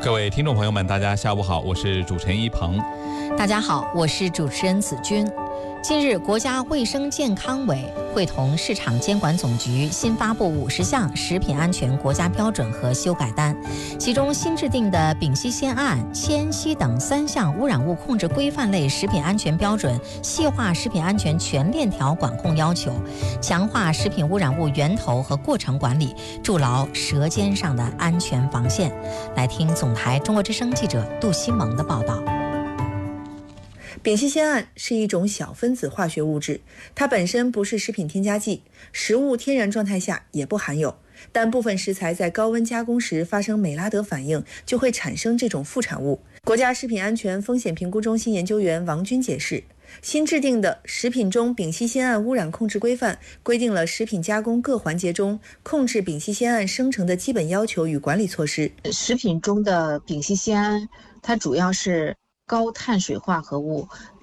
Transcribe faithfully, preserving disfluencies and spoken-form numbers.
各位听众朋友们，大家下午好，我是主持人一鹏。 大家好，我是主持人子君。近日，国家卫生健康委会同市场监管总局新发布五十项食品安全国家标准和修改单，其中新制定的丙烯酰胺、铅烯等三项污染物控制规范类食品安全标准，细化食品安全全链条管控要求，强化食品污染物源头和过程管理，筑牢舌尖上的安全防线。来听总台中国之声记者杜西蒙的报道。 丙烯酰胺是一种小分子化学物质，它本身不是食品添加剂，食物天然状态下也不含有，但部分食材在高温加工时发生美拉德反应，就会产生这种副产物。国家食品安全风险评估中心研究员王军解释，新制定的食品中丙烯酰胺污染控制规范规定了食品加工各环节中控制丙烯酰胺生成的基本要求与管理措施。 食品中的丙烯酰胺，它主要是高碳水化合物，